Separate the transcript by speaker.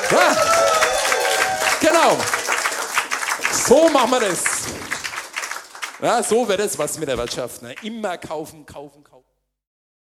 Speaker 1: Ja, genau. So machen wir das. Ja, so wird es was mit der Wirtschaft. Ne? Immer kaufen, kaufen, kaufen.